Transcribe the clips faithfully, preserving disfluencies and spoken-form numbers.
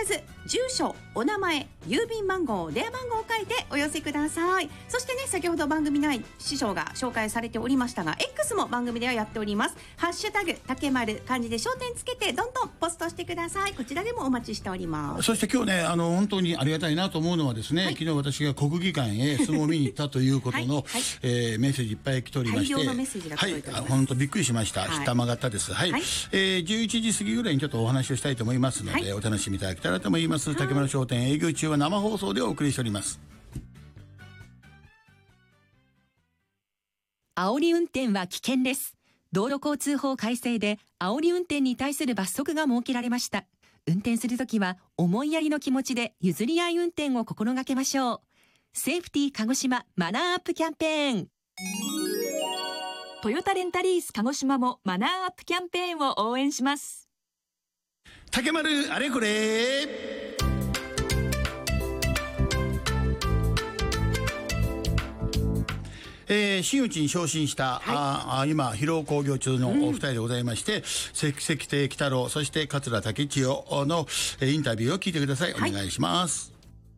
ず住所、お名前、郵便番号、電話番号を書いてお寄せください。そしてね、先ほど番組内師匠が紹介されておりましたが X も番組ではやっております。ハッシュタグ竹丸、漢字で焦点つけてどんどんポストしてください。こちらでもお待ちしております。 そして今日ね、あの本当にありがたいなと思うのはですね、はい、昨日私が国技館へ相撲を見に行ったということの、はいはい、えー、メッセージいっぱい来ておりまして、 大量のメッセージが届いております。 はい、本当びっくりしました。 はい、 ひたま型です。はい、はい、えー、じゅういちじ過ぎぐらいにちょっとお話をしたいと思いますので、はい、お楽しみいただけたらと思います。竹丸商店営業中は生放送でお送りしております。 煽り運転は危険です。道路交通法改正で煽り運転に対する罰則が設けられました。運転するときは思いやりの気持ちで譲り合い運転を心がけましょう。セーフティー鹿児島マナーアップキャンペーン。 トヨタレンタリース鹿児島もマナーアップキャンペーンを応援します。 竹丸あれこれ。えー、真打ちに昇進した、はい、あ今疲労興行中のお二人でございまして、うん、関関亭喜太郎そして桂武千代の、えー、インタビューを聞いてください。お願いします。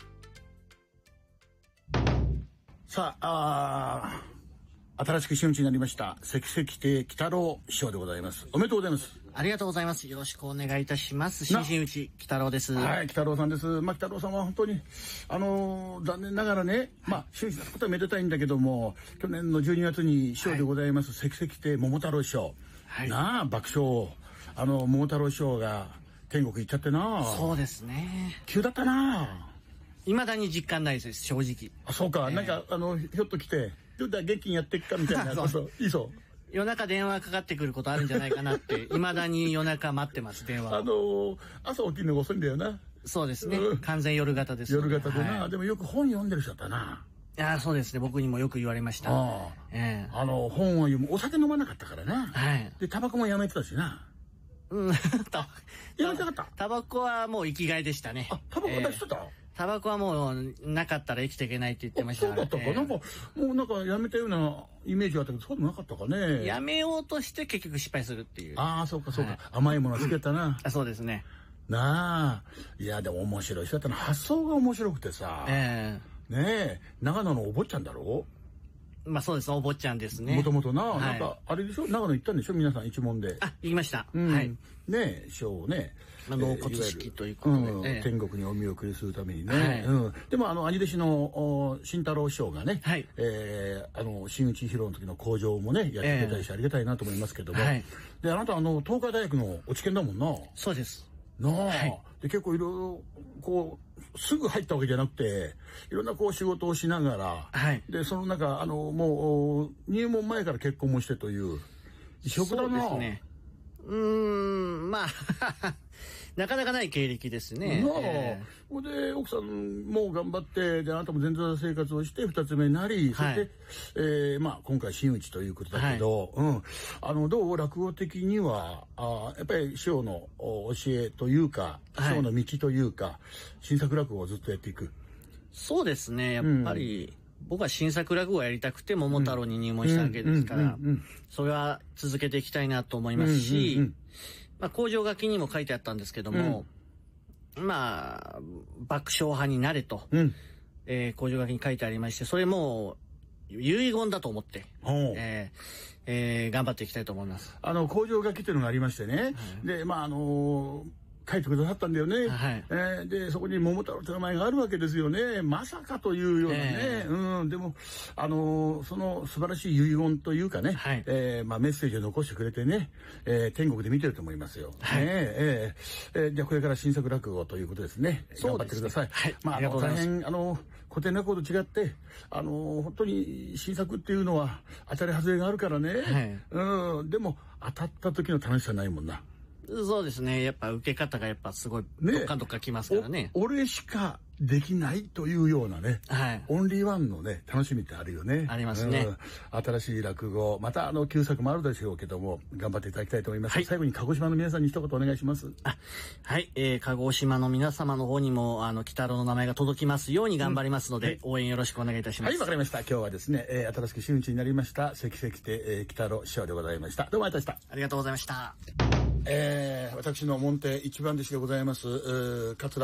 はい、さあ、あ新しく真打ちになりました関関亭喜太郎師匠でございます。おめでとうございます。 ありがとうございます。よろしくお願いいたします。新真打ち喜太郎です。 はい、喜太郎さんです。まあ、喜太郎さんは本当にあのー、残念ながらね、はい、まあ真打ちのことはめでたいんだけども、去年のじゅうにがつに師匠でございます、はい、関関亭桃太郎師匠、はい、なあ爆笑、あの桃太郎師匠が天国行っちゃってな。 そうですね。 急だったな。 未だに実感ないです、正直。 あ、そうか、えー、なんかあのひょっと来てどうだ元気にやっていくかみたいなこといいそう。 夜中電話かかってくることあるんじゃないかなっていまだに夜中待ってます。電話あのー、朝起きるのが遅いんだよな。 そうですね、うん、完全夜型です、ね、 夜型でな、 はい、 でもよく本読んでる人だったな。 いやそうですね、僕にもよく言われました。 あ、えー、あの本を読む。お酒飲まなかったからな、はい、でタバコもやめてたしな。うんやめたかった。 タバコはもう生きがいでしたね。 あ、タバコ出してた、えータバコはもうなかったら生きていけないって言ってました。 そうだったか、えー、なんかもうなんかやめたようなイメージがあったけどそうでもなかったかね。 やめようとして結局失敗するっていう。 ああそうかそうか、はい、甘いもの好きだったな。 あ、そうですね。 なあ、いやでも面白い人だったな。発想が面白くてさ、えー、ねえ長野のお坊ちゃんだろ。 まあそうです、お坊ちゃんですね。 もともとな、はい、なんかあれでしょ、長野行ったんでしょ皆さん一門で。 あ、行きました、うん、はい。 ねえ師匠ね、 まあ、納骨式ということで、 うんええ、天国にお見送りするためにね、はい、うん、でもあの兄弟子の慎太郎師匠がね、はい、えー、あの真打ち披露の時の口上もねやってくれたりしてありがたいなと思いますけども、えーはい、であなたあの東海大学のお知見だもんな。 そうですなあ、はい、で結構いろいろこうすぐ入ったわけじゃなくていろんなこう仕事をしながら、はい、でその中あのもう入門前から結婚もしてという異色だな。 そうですね。うーん、まあなかなかない経歴ですね。 なあ、えー、で奥さんも頑張ってであなたも前座生活をしてふたつめになり、はい、そして、えー、まあ今回真打ちということだけど、はい、うん、あのどう落語的にはあやっぱり師匠の教えというか師匠の道というか、はい、新作落語をずっとやっていく。 そうですね、やっぱり、うん、僕は新作落語をやりたくて桃太郎に入門したわけですからそれは続けていきたいなと思いますし、うんうんうん、まあ、口上書きにも書いてあったんですけども、うん、まあ爆笑派になれと、うん、えー、口上書きに書いてありましてそれも遺言だと思って、えーえー、頑張っていきたいと思います。 あの口上書きというのがありましてね、はい、でまああのー書いてくださったんだよね、はい、えー、でそこに桃太郎という名前があるわけですよね。まさかというようなね、えー、うん、でも、あのー、その素晴らしい遺言というかね、はい、えーまあ、メッセージを残してくれてね、えー、天国で見てると思いますよ、はい、えーえー、じゃあこれから新作落語ということですね。頑張ってください。はい、まあ、あの大変あの古典落語と違ってあの本当に新作っていうのは当たり外れがあるからね、はい、うん、でも当たった時の楽しさないもんな。 そうですね、やっぱ受け方がやっぱすごいどっかどっかきますからね。 ね、俺しかできないというようなね、はい、オンリーワンのね楽しみってあるよね。 ありますね、 うん、新しい落語またあの旧作もあるでしょうけども頑張っていただきたいと思います、はい、最後に鹿児島の皆さんに一言お願いします。 あ、はい、えー、鹿児島の皆様の方にもあの喜太郎の名前が届きますように頑張りますので、うん、はい、応援よろしくお願いいたします。 はい、わかりました。今日はですね、えー、新しく真打ちになりました関関亭、えー、喜太郎師匠でございました。どうもありがとうございました。 ありがとうございました。 えー、私の門弟一番弟子でございます、桂